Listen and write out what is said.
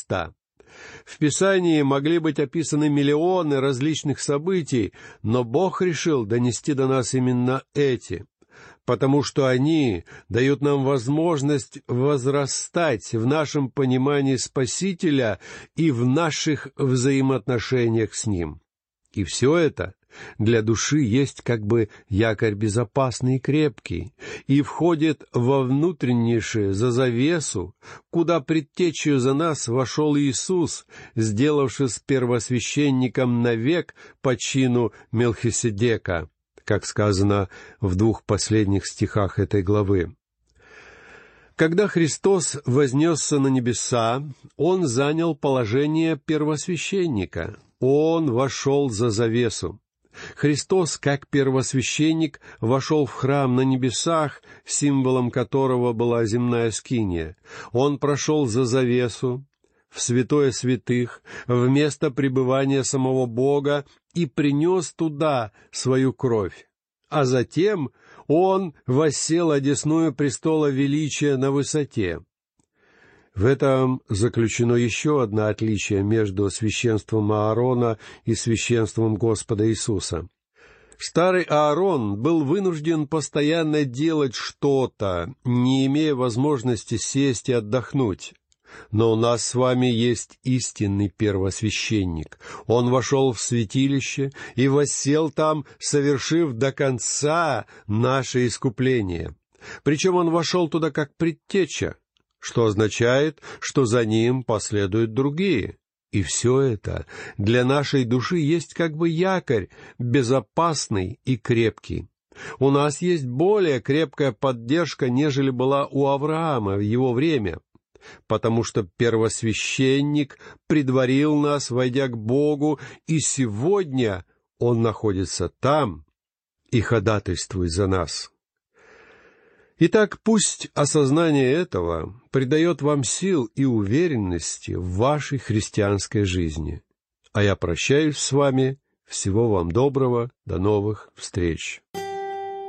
Христа. В Писании могли быть описаны миллионы различных событий, но Бог решил донести до нас именно эти, потому что они дают нам возможность возрастать в нашем понимании Спасителя и в наших взаимоотношениях с Ним. И все это для души есть как бы якорь безопасный и крепкий, и входит во внутреннейшее, за завесу, куда предтечью за нас вошел Иисус, сделавшись первосвященником навек по чину Мелхиседека, как сказано в 2 последних стихах этой главы. Когда Христос вознесся на небеса, Он занял положение первосвященника. Он вошел за завесу. Христос, как первосвященник, вошел в храм на небесах, символом которого была земная скиния. Он прошел за завесу, в святое святых, в место пребывания самого Бога и принес туда свою кровь. А затем Он воссел одесную престола величия на высоте. В этом заключено еще одно отличие между священством Аарона и священством Господа Иисуса. Старый Аарон был вынужден постоянно делать что-то, не имея возможности сесть и отдохнуть. Но у нас с вами есть истинный первосвященник. Он вошел в святилище и воссел там, совершив до конца наше искупление. Причем он вошел туда как предтеча, что означает, что за ним последуют другие. И все это для нашей души есть как бы якорь, безопасный и крепкий. У нас есть более крепкая поддержка, нежели была у Авраама в его время, потому что первосвященник предварил нас, войдя к Богу, и сегодня Он находится там и ходатайствует за нас. Итак, пусть осознание этого придает вам сил и уверенности в вашей христианской жизни. А я прощаюсь с вами. Всего вам доброго. До новых встреч.